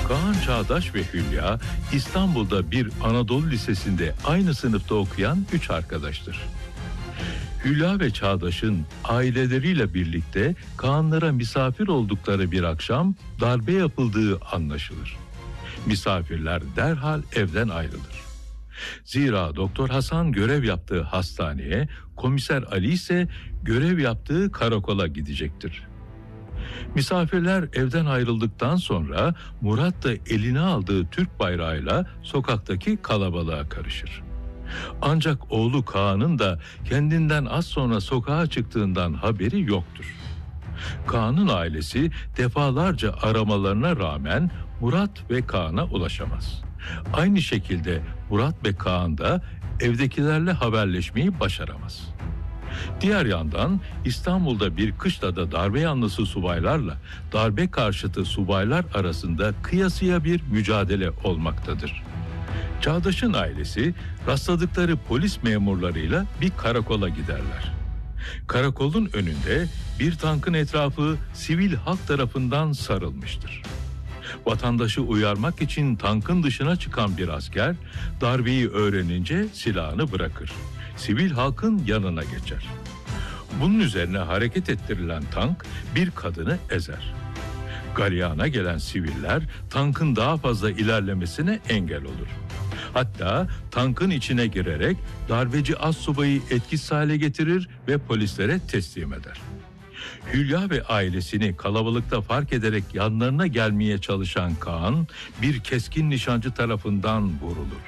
Kaan Çağdaş ve Hülya İstanbul'da bir Anadolu Lisesi'nde aynı sınıfta okuyan 3 arkadaştır. Hülya ve Çağdaş'ın aileleriyle birlikte Kaanlara misafir oldukları bir akşam darbe yapıldığı anlaşılır. Misafirler derhal evden ayrılır. Zira Doktor Hasan görev yaptığı hastaneye, Komiser Ali ise görev yaptığı karakola gidecektir. Misafirler evden ayrıldıktan sonra Murat da eline aldığı Türk bayrağıyla sokaktaki kalabalığa karışır. Ancak oğlu Kaan'ın da kendinden az sonra sokağa çıktığından haberi yoktur. Kaan'ın ailesi defalarca aramalarına rağmen Murat ve Kaan'a ulaşamaz. Aynı şekilde Murat ve Kaan da evdekilerle haberleşmeyi başaramaz. Diğer yandan İstanbul'da bir kışlada darbe yanlısı subaylarla darbe karşıtı subaylar arasında kıyasıya bir mücadele olmaktadır. Çağdaş'ın ailesi rastladıkları polis memurlarıyla bir karakola giderler. Karakolun önünde bir tankın etrafı sivil halk tarafından sarılmıştır. Vatandaşı uyarmak için tankın dışına çıkan bir asker darbeyi öğrenince silahını bırakır. Sivil halkın yanına geçer. Bunun üzerine hareket ettirilen tank bir kadını ezer. Galeyana gelen siviller tankın daha fazla ilerlemesine engel olur. Hatta tankın içine girerek darbeci astsubayı etkisiz hale getirir ve polislere teslim eder. Hülya ve ailesini kalabalıkta fark ederek yanlarına gelmeye çalışan Kaan bir keskin nişancı tarafından vurulur.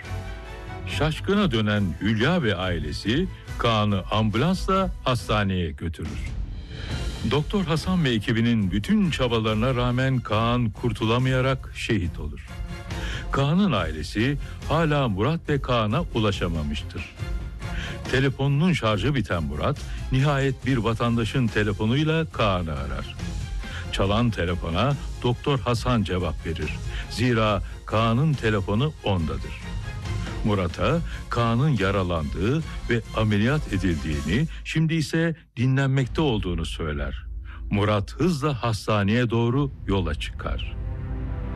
Şaşkına dönen Hülya ve ailesi Kaan'ı ambulansla hastaneye götürür. Doktor Hasan ve ekibinin bütün çabalarına rağmen Kaan kurtulamayarak şehit olur. Kaan'ın ailesi hala Murat ve Kaan'a ulaşamamıştır. Telefonunun şarjı biten Murat, nihayet bir vatandaşın telefonuyla Kaan'ı arar. Çalan telefona Doktor Hasan cevap verir. Zira Kaan'ın telefonu ondadır. Murat'a Kaan'ın yaralandığı ve ameliyat edildiğini, şimdi ise dinlenmekte olduğunu söyler. Murat hızla hastaneye doğru yola çıkar.